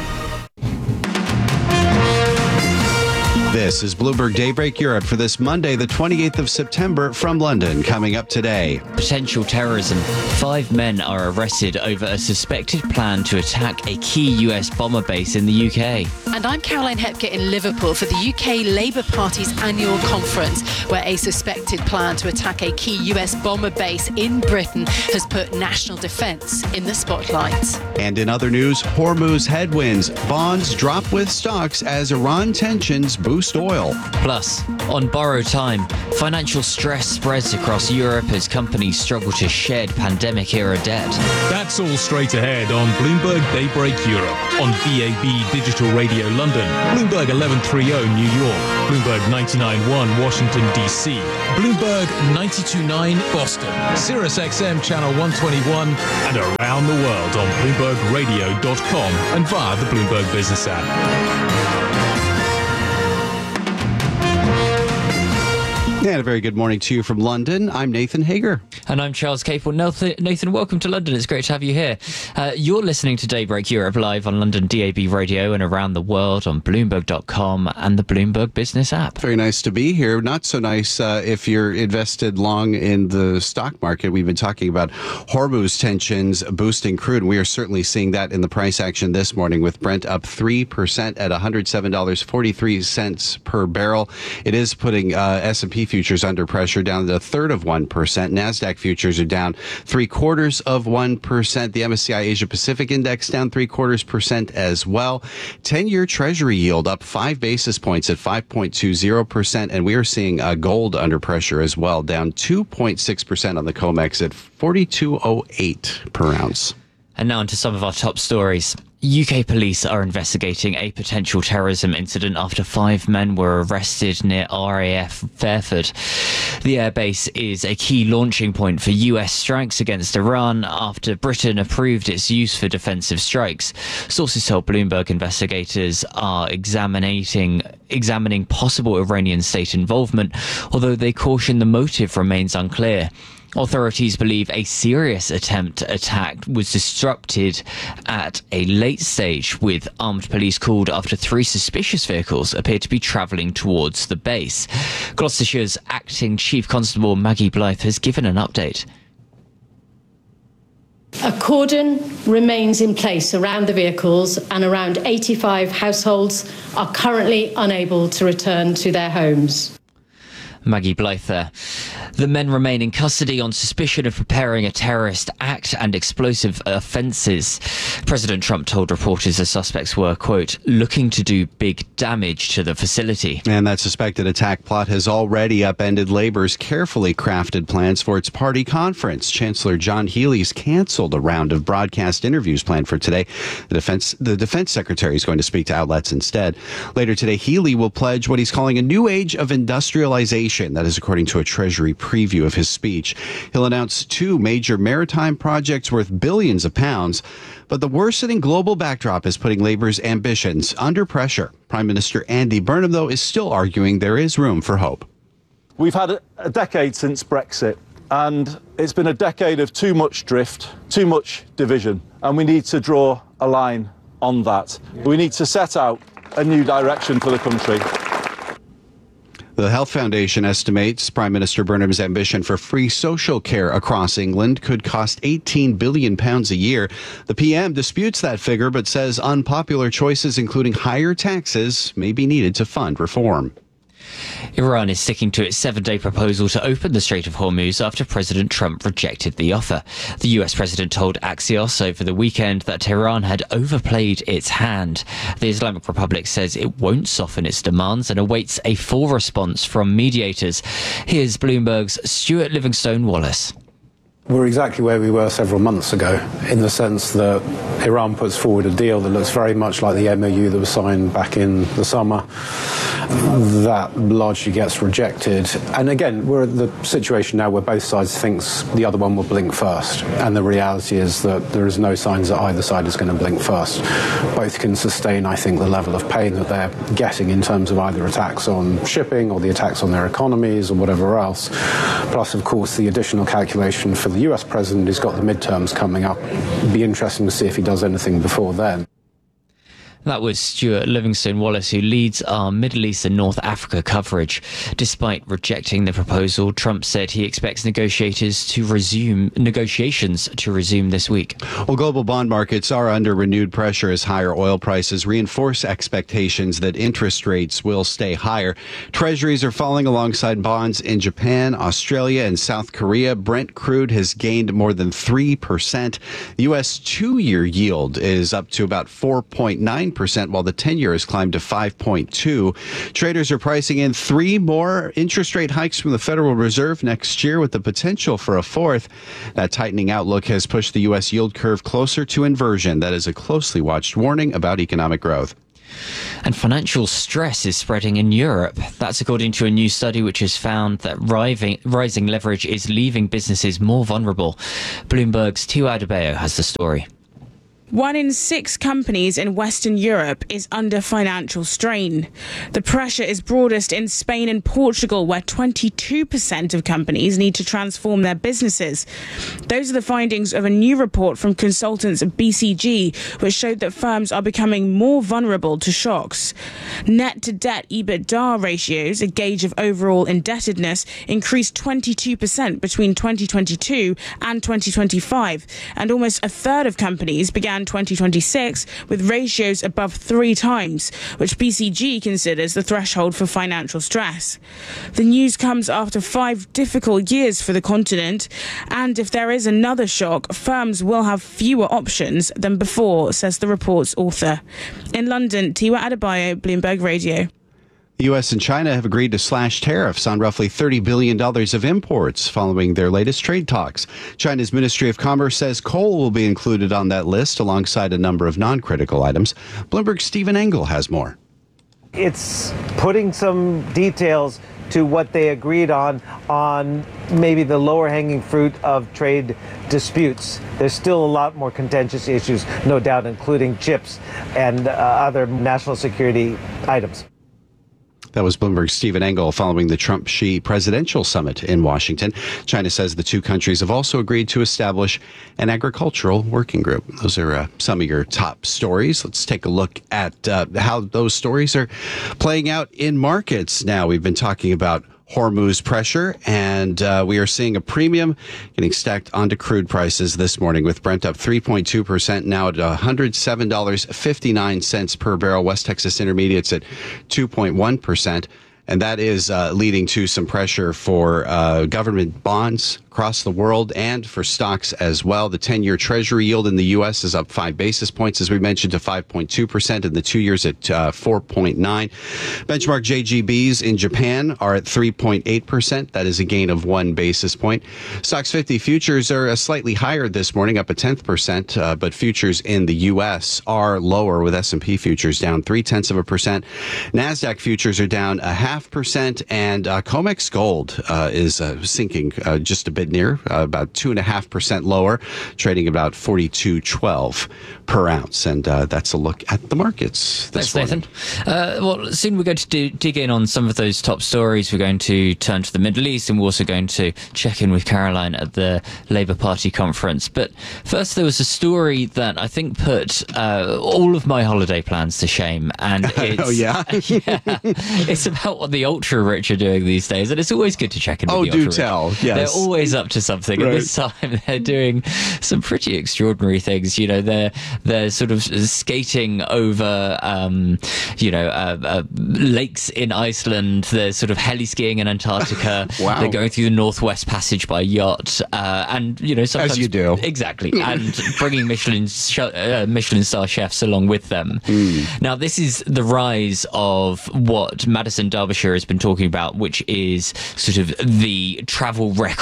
This is Bloomberg Daybreak Europe for this Monday, the twenty-eighth of September from London. Coming up today. Potential terrorism. Five men are arrested over a suspected plan to attack a key U S bomber base in the U K. And I'm Caroline Hepker in Liverpool for the U K Labour Party's annual conference, where a suspected plan to attack a key U S bomber base in Britain has put national defence in the spotlight. And in other news, Hormuz headwinds. Bonds drop with stocks as Iran tensions boost oil. Plus, on borrowed time, financial stress spreads across Europe as companies struggle to shed pandemic-era debt. That's all straight ahead on Bloomberg Daybreak Europe, on B A B Digital Radio London, Bloomberg eleven thirty New York, Bloomberg ninety-nine point one Washington, D C, Bloomberg ninety-two point nine Boston, Sirius X M Channel one twenty-one, and around the world on Bloomberg Radio dot com and via the Bloomberg Business app. And a very good morning to you from London. I'm Nathan Hager. And I'm Charles Capel. Nathan, welcome to London. It's great to have you here. Uh, you're listening to Daybreak Europe live on London D A B Radio and around the world on Bloomberg dot com and the Bloomberg Business app. Very nice to be here. Not so nice uh, if you're invested long in the stock market. We've been talking about Hormuz tensions boosting crude, and we are certainly seeing that in the price action this morning, with Brent up three percent at one hundred seven dollars and forty-three cents per barrel. It is putting uh, S and P futures under pressure, down to a third of one percent. NASDAQ futures are down three quarters of one percent. The M S C I Asia Pacific Index down three quarters percent as well. ten-year Treasury yield up five basis points at five point two zero percent. And we are seeing uh, gold under pressure as well, down two point six percent on the COMEX at forty-two oh eight per ounce. And now on to some of our top stories. U K police are investigating a potential terrorism incident after five men were arrested near R A F Fairford. The airbase is a key launching point for U S strikes against Iran after Britain approved its use for defensive strikes. Sources told Bloomberg investigators are examining examining possible Iranian state involvement, although they caution the motive remains unclear. Authorities believe a serious attempt attack was disrupted at a late stage, with armed police called after three suspicious vehicles appeared to be travelling towards the base. Gloucestershire's acting Chief Constable Maggie Blythe has given an update. A cordon remains in place around the vehicles, and around eighty-five households are currently unable to return to their homes. Maggie Blythe there. The men remain in custody on suspicion of preparing a terrorist act and explosive offences. President Trump told reporters the suspects were, quote, looking to do big damage to the facility. And that suspected attack plot has already upended Labour's carefully crafted plans for its party conference. Chancellor John Healey's cancelled a round of broadcast interviews planned for today. The defense, the defense secretary is going to speak to outlets instead. Later today, Healey will pledge what he's calling a new age of industrialization. That is according to a Treasury preview of his speech. He'll announce two major maritime projects worth billions of pounds. But the worsening global backdrop is putting Labour's ambitions under pressure. Prime Minister Andy Burnham, though, is still arguing there is room for hope. We've had a decade since Brexit, and it's been a decade of too much drift, too much division, and we need to draw a line on that. We need to set out a new direction for the country. The Health Foundation estimates Prime Minister Burnham's ambition for free social care across England could cost eighteen billion pounds a year. The P M disputes that figure, but says unpopular choices, including higher taxes, may be needed to fund reform. Iran is sticking to its seven-day proposal to open the Strait of Hormuz after President Trump rejected the offer. The U S president told Axios over the weekend that Tehran had overplayed its hand. The Islamic Republic says it won't soften its demands and awaits a full response from mediators. Here's Bloomberg's Stuart Livingstone-Wallace. We're exactly where we were several months ago, in the sense that Iran puts forward a deal that looks very much like the M O U that was signed back in the summer. that largely gets rejected. And again, we're at the situation now where both sides thinks the other one will blink first. And the reality is that there is no signs that either side is going to blink first. Both can sustain, I think, the level of pain that they're getting in terms of either attacks on shipping or the attacks on their economies or whatever else. Plus, of course, the additional calculation for the U S president who's got the midterms coming up. It'd be interesting to see if he does anything before then. That was Stuart Livingston Wallace, who leads our Middle East and North Africa coverage. Despite rejecting the proposal, Trump said he expects negotiators to resume negotiations to resume this week. Well, global bond markets are under renewed pressure as higher oil prices reinforce expectations that interest rates will stay higher. Treasuries are falling alongside bonds in Japan, Australia, and South Korea. Brent crude has gained more than three percent. The U S two-year yield is up to about four point nine percent, while the ten-year has climbed to five point two. Traders are pricing in three more interest rate hikes from the Federal Reserve next year, with the potential for a fourth. That tightening outlook has pushed the U S yield curve closer to inversion. That is a closely watched warning about economic growth. And financial stress is spreading in Europe. That's according to a new study which has found that rising, rising leverage is leaving businesses more vulnerable. Bloomberg's Tiwa Adebayo has the story. One in six companies in Western Europe is under financial strain. The pressure is broadest in Spain and Portugal, where twenty-two percent of companies need to transform their businesses. Those are the findings of a new report from consultants at B C G, which showed that firms are becoming more vulnerable to shocks. Net to debt EBITDA ratios, a gauge of overall indebtedness, increased twenty-two percent between twenty twenty-two and twenty twenty-five, and almost a third of companies began twenty twenty-six with ratios above three times, which B C G considers the threshold for financial stress. The news comes after five difficult years for the continent, and if there is another shock, firms will have fewer options than before, says the report's author. In London, Tiwa Adebayo, Bloomberg Radio. The U S and China have agreed to slash tariffs on roughly thirty billion dollars of imports following their latest trade talks. China's Ministry of Commerce says coal will be included on that list alongside a number of non-critical items. Bloomberg's Stephen Engel has more. It's putting some details to what they agreed on, on maybe the lower hanging fruit of trade disputes. There's still a lot more contentious issues, no doubt, including chips and uh, other national security items. That was Bloomberg's Stephen Engel following the Trump-Xi presidential summit in Washington. China says the two countries have also agreed to establish an agricultural working group. Those are uh, some of your top stories. Let's take a look at uh, how those stories are playing out in markets now. We've been talking about Hormuz pressure, and uh, we are seeing a premium getting stacked onto crude prices this morning, with Brent up three point two percent, now at one hundred seven dollars and fifty-nine cents per barrel. West Texas Intermediates at two point one percent. And that is uh, leading to some pressure for uh, government bonds across the world and for stocks as well. The ten-year Treasury yield in the U S is up five basis points, as we mentioned, to five point two percent, and the two years at uh, four point nine. Benchmark J G Bs in Japan are at three point eight percent. That is a gain of one basis point. Stocks fifty futures are uh, slightly higher this morning, up a tenth percent, uh, but futures in the U S are lower, with S and P futures down three-tenths of a percent. NASDAQ futures are down a half percent, and uh, COMEX Gold uh, is uh, sinking uh, just a bit near, uh, about two and a half percent lower, trading about forty-two twelve per ounce. And uh, that's a look at the markets this Thanks, morning. Nathan. Uh, well, soon we're going to do, dig in on some of those top stories. We're going to turn to the Middle East, and we're also going to check in with Caroline at the Labour Party conference. But first, there was a story that I think put uh, all of my holiday plans to shame. And it's, oh, yeah? yeah, it's about what the ultra-rich are doing these days. And it's always good to check in with oh, the do ultra-rich. tell. Yes. They're always up to something. Right. And this time, they're doing some pretty extraordinary things. You know, they're they're sort of skating over, um, you know, uh, uh, lakes in Iceland. They're sort of heli skiing in Antarctica. Wow. They're going through the Northwest Passage by yacht, uh, and you know, sometimes as you do, exactly, and bringing Michelin sh- uh, Michelin star chefs along with them. Mm. Now, this is the rise of what Madison Derbyshire has been talking about, which is sort of the travel record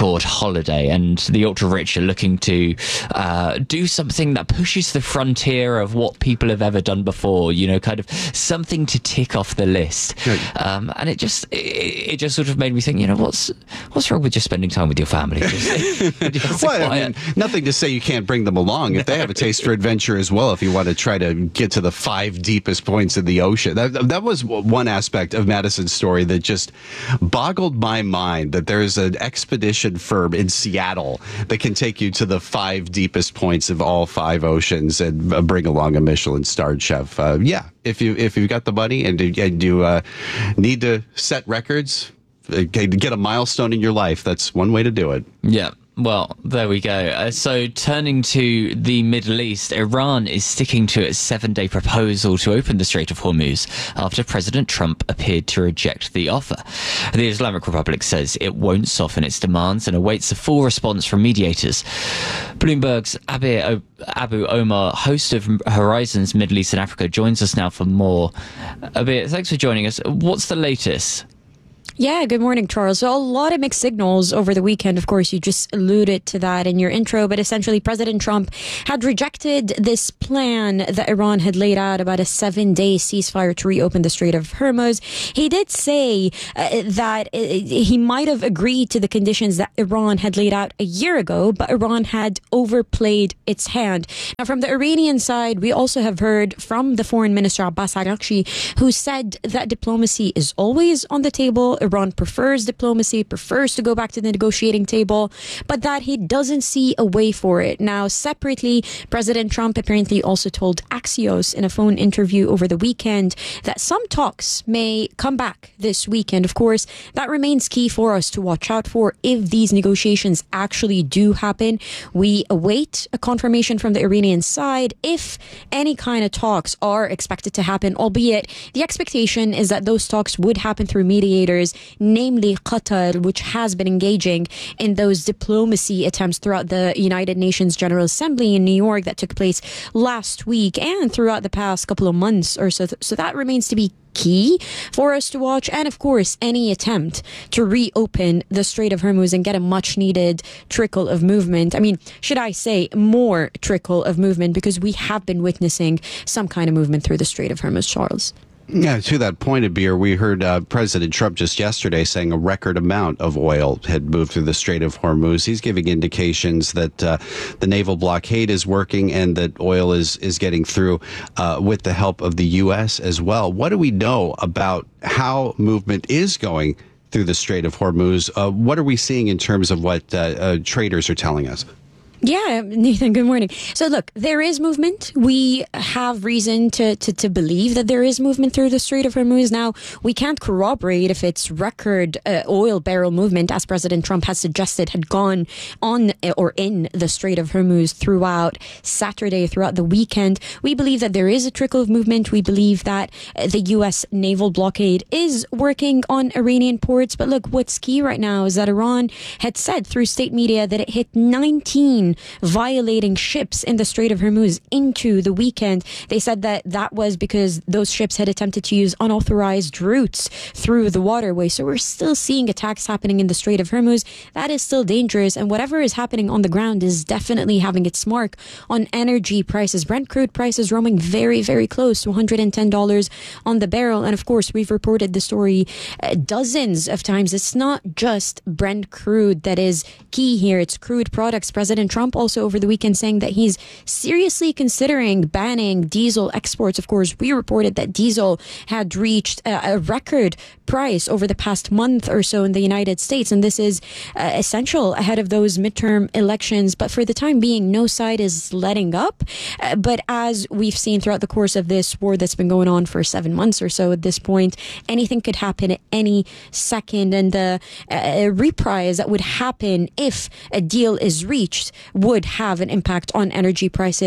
holiday, and the ultra-rich are looking to uh, do something that pushes the frontier of what people have ever done before, you know, kind of something to tick off the list. Um, and it just it, it just sort of made me think, you know, what's what's wrong with just spending time with your family? Just, just well, I mean, nothing to say you can't bring them along if they have a taste for adventure as well, if you want to try to get to the five deepest points in the ocean. That, that was one aspect of Madison's story that just boggled my mind, that there's an expedition firm in Seattle that can take you to the five deepest points of all five oceans and uh, bring along a Michelin-starred chef. Uh, yeah, if you if you've got the money and, and you uh, need to set records, uh, get a milestone in your life, that's one way to do it. Yeah. Well, there we go. Uh, so turning to the Middle East, Iran is sticking to its seven-day proposal to open the Strait of Hormuz after President Trump appeared to reject the offer. The Islamic Republic says it won't soften its demands and awaits a full response from mediators. Bloomberg's Abir o- Abu Omar, host of Horizons Middle East and Africa, joins us now for more. Abir, thanks for joining us. What's the latest? Yeah, good morning, Charles. So a lot of mixed signals over the weekend. Of course, you just alluded to that in your intro, but essentially President Trump had rejected this plan that Iran had laid out about a seven-day ceasefire to reopen the Strait of Hormuz. He did say uh, that uh, he might have agreed to the conditions that Iran had laid out a year ago, but Iran had overplayed its hand. Now, from the Iranian side, we also have heard from the Foreign Minister Abbas Araghchi, who said that diplomacy is always on the table. Iran prefers diplomacy, prefers to go back to the negotiating table, but that he doesn't see a way for it. Now, separately, President Trump apparently also told Axios in a phone interview over the weekend that some talks may come back this weekend. Of course, that remains key for us to watch out for if these negotiations actually do happen. We await a confirmation from the Iranian side if any kind of talks are expected to happen, albeit the expectation is that those talks would happen through mediators, namely Qatar, which has been engaging in those diplomacy attempts throughout the United Nations General Assembly in New York that took place last week and throughout the past couple of months or so. So that remains to be key for us to watch. And of course, any attempt to reopen the Strait of Hormuz and get a much needed trickle of movement. I mean, should I say more trickle of movement, because we have been witnessing some kind of movement through the Strait of Hormuz, Charles. Yeah, to that point, Abir, we heard uh, President Trump just yesterday saying a record amount of oil had moved through the Strait of Hormuz. He's giving indications that uh, the naval blockade is working and that oil is, is getting through uh, with the help of the U S as well. What do we know about how movement is going through the Strait of Hormuz? Uh, what are we seeing in terms of what uh, uh, traders are telling us? Yeah, Nathan, good morning. So look, there is movement. We have reason to, to, to believe that there is movement through the Strait of Hormuz. Now, we can't corroborate if it's record uh, oil barrel movement, as President Trump has suggested, had gone on or in the Strait of Hormuz throughout Saturday, throughout the weekend. We believe that there is a trickle of movement. We believe that uh, the U S naval blockade is working on Iranian ports. But look, what's key right now is that Iran had said through state media that it hit nineteen violating ships in the Strait of Hormuz into the weekend. They said that that was because those ships had attempted to use unauthorized routes through the waterway. So we're still seeing attacks happening in the Strait of Hormuz. That is still dangerous. And whatever is happening on the ground is definitely having its mark on energy prices. Brent crude prices roaming very, very close to one hundred ten dollars on the barrel. And of course, we've reported the story uh, dozens of times. It's not just Brent crude that is key here. It's crude products. President Trump also over the weekend saying that he's seriously considering banning diesel exports. Of course, we reported that diesel had reached a, a record price over the past month or so in the United States, and this is uh, essential ahead of those midterm elections. But for the time being, no side is letting up. Uh, but as we've seen throughout the course of this war that's been going on for seven months or so at this point, anything could happen at any second, and the uh, reprise that would happen if a deal is reached would have an impact on energy prices almost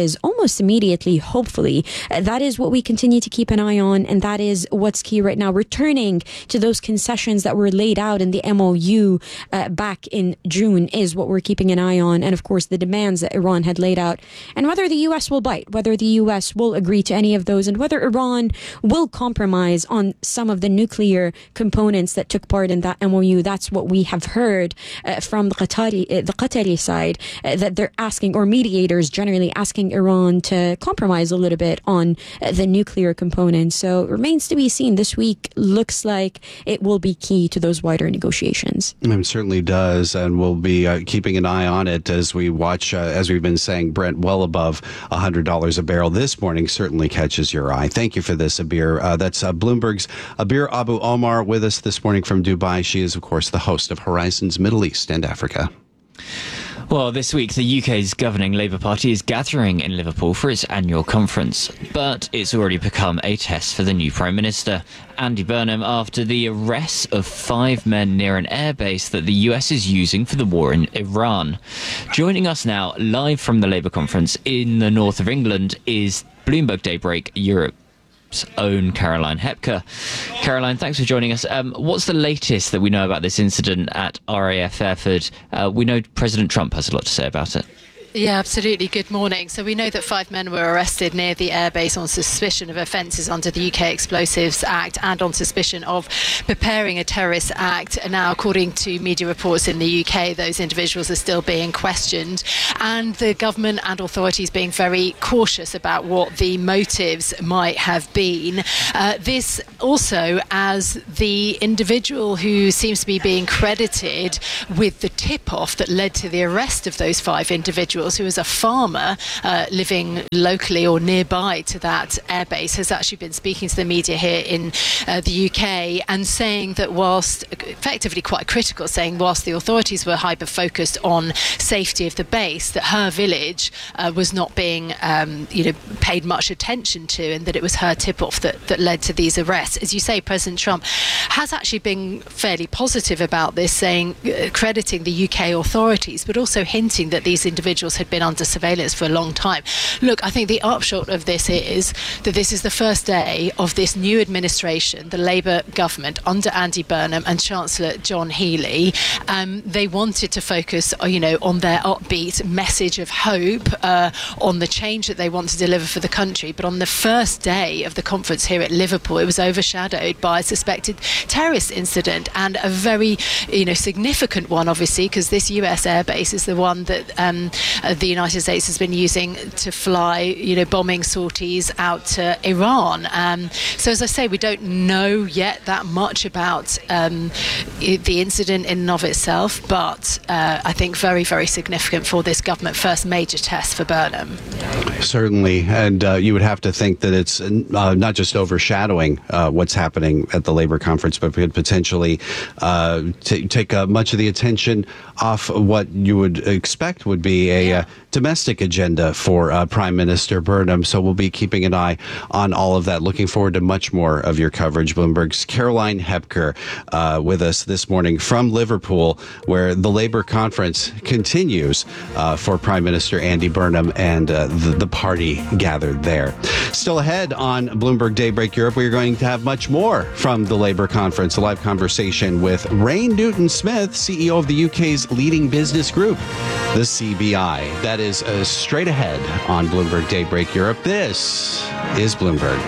almost immediately, hopefully. Uh, that is what we continue to keep an eye on, and that is what's key right now. Returning to those concessions that were laid out in the M O U uh, back in June is what we're keeping an eye on, and of course the demands that Iran had laid out, and whether the U S will bite, whether the U S will agree to any of those, and whether Iran will compromise on some of the nuclear components that took part in that M O U. That's what we have heard uh, from the Qatari, uh, the Qatari side, uh, that they're asking, or mediators generally asking Iran to compromise a little bit on uh, the nuclear components. So it remains to be seen. This week looks like it will be key to those wider negotiations. It certainly does, and we'll be uh, keeping an eye on it as we watch, uh, as we've been saying, Brent well above one hundred dollars a barrel this morning certainly catches your eye. Thank you for this, Abir. Uh, that's uh, Bloomberg's Abir Abu Omar with us this morning from Dubai. She is, of course, the host of Horizons Middle East and Africa. Well, this week the U K's governing Labour Party is gathering in Liverpool for its annual conference, but it's already become a test for the new Prime Minister, Andy Burnham, after the arrest of five men near an airbase that the U S is using for the war in Iran. Joining us now, live from the Labour conference in the north of England, is Bloomberg Daybreak Europe own Caroline Hepker. Caroline, thanks for joining us. Um, what's the latest that we know about this incident at R A F Fairford? Uh, we know President Trump has a lot to say about it. Yeah, absolutely. Good morning. So we know that five men were arrested near the airbase on suspicion of offences under the U K Explosives Act and on suspicion of preparing a terrorist act. Now, according to media reports in the U K, those individuals are still being questioned, and the government and authorities being very cautious about what the motives might have been. Uh, this also as the individual who seems to be being credited with the tip-off that led to the arrest of those five individuals, who is a farmer uh, living locally or nearby to that airbase, has actually been speaking to the media here in uh, the U K and saying that whilst effectively quite critical, saying whilst the authorities were hyper-focused on safety of the base, that her village uh, was not being um, you know, paid much attention to, and that it was her tip-off that, that led to these arrests. As you say, President Trump has actually been fairly positive about this, saying, uh, crediting the U K authorities, but also hinting that these individuals had been under surveillance for a long time. Look, I think the upshot of this is that this is the first day of this new administration, the Labour government under Andy Burnham and Chancellor John Healey. Um, they wanted to focus, you know, on their upbeat message of hope, uh, on the change that they want to deliver for the country. But on the first day of the conference here at Liverpool, it was overshadowed by a suspected terrorist incident, and a very, you know, significant one, obviously, because this U S airbase is the one that um, Uh, the United States has been using to fly, you know, bombing sorties out to Iran. Um, so as I say, we don't know yet that much about um, I- the incident in and of itself, but uh, I think very, very significant for this government first major test for Burnham. Certainly, and uh, you would have to think that it's uh, not just overshadowing uh, what's happening at the Labour conference, but could potentially uh, t- take uh, much of the attention off what you would expect would be a uh, domestic agenda for uh, Prime Minister Burnham. So we'll be keeping an eye on all of that. Looking forward to much more of your coverage. Bloomberg's Caroline Hepker uh, with us this morning from Liverpool, where the Labour conference continues uh, for Prime Minister Andy Burnham and uh, the, the party gathered there. Still ahead on Bloomberg Daybreak Europe, we're going to have much more from the Labour conference. A live conversation with Ray Newton-Smith, C E O of the U K's leading business group, the C B I. That is uh, straight ahead on Bloomberg Daybreak Europe. This is Bloomberg.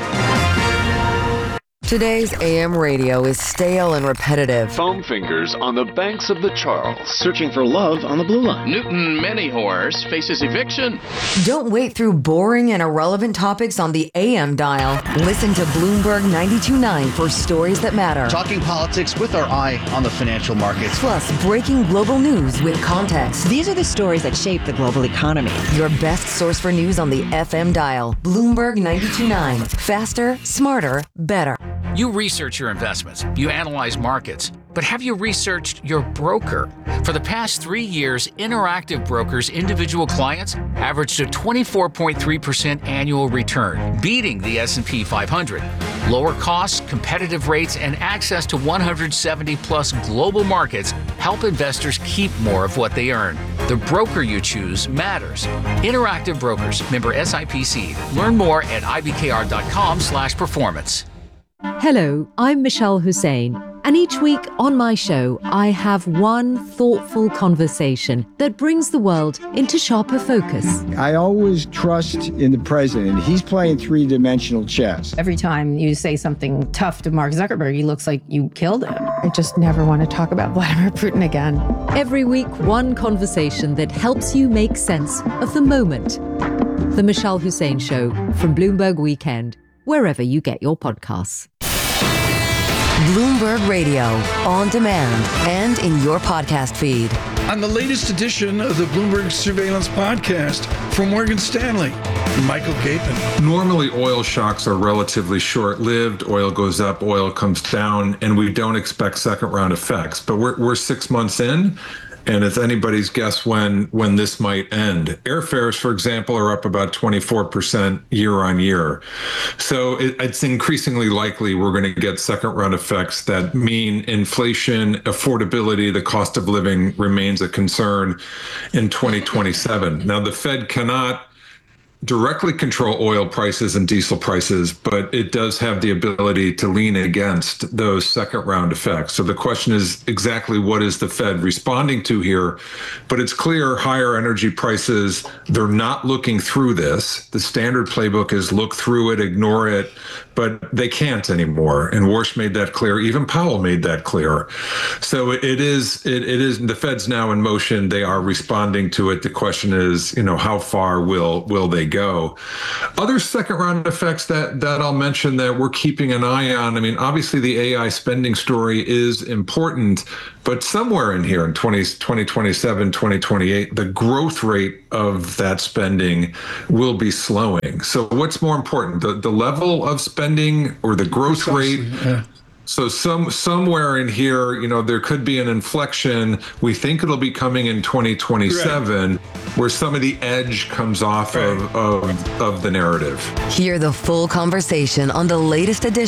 Today's A M radio is stale and repetitive. Foam fingers on the banks of the Charles. Searching for love on the Blue Line. Newton Many Horse faces eviction. Don't wait through boring and irrelevant topics on the A M dial. Listen to Bloomberg ninety-two point nine for stories that matter. Talking politics with our eye on the financial markets. Plus, breaking global news with context. These are the stories that shape the global economy. Your best source for news on the F M dial. Bloomberg ninety-two point nine. Faster, smarter, better. You research your investments, you analyze markets, but have you researched your broker? For the past three years, Interactive Brokers' individual clients averaged a twenty-four point three percent annual return, beating the S and P five hundred. Lower costs, competitive rates, and access to one hundred seventy plus global markets help investors keep more of what they earn. The broker you choose matters. Interactive Brokers, member S I P C. Learn more at I B K R dot com slash performance. Hello, I'm Michelle Hussein, and each week on my show, I have one thoughtful conversation that brings the world into sharper focus. I always trust in the president. He's playing three-dimensional chess. Every time you say something tough to Mark Zuckerberg, he looks like you killed him. I just never want to talk about Vladimir Putin again. Every week, one conversation that helps you make sense of the moment. The Michelle Hussein Show from Bloomberg Weekend, wherever you get your podcasts. Bloomberg Radio, on demand and in your podcast feed. On the latest edition of the Bloomberg Surveillance Podcast from Morgan Stanley, Michael Capon. Normally, oil shocks are relatively short-lived. Oil goes up, oil comes down, and we don't expect second-round effects. But we're we're six months in, and it's anybody's guess when when this might end. Airfares, for example, are up about twenty-four percent year on year. So it, it's increasingly likely we're going to get second round effects that mean inflation, affordability, the cost of living remains a concern in twenty twenty-seven. Now, the Fed cannot directly control oil prices and diesel prices, but it does have the ability to lean against those second round effects. So the question is exactly what is the Fed responding to here? But it's clear higher energy prices, they're not looking through this. The standard playbook is look through it, ignore it, but they can't anymore. And Warsh made that clear. Even Powell made that clear. So it is, it, it is, the Fed's now in motion. They are responding to it. The question is, you know, how far will, will they go? Other second round effects that, that I'll mention that we're keeping an eye on. I mean, obviously the A I spending story is important, but somewhere in here in twenty twenty-seven, twenty twenty-eight, the growth rate of that spending will be slowing. So what's more important, the, the level of spending or the growth rate? Yeah. So some somewhere in here, you know, there could be an inflection. We think it'll be coming in twenty twenty-seven, right, where some of the edge comes off right. of, of, of the narrative. Hear the full conversation on the latest edition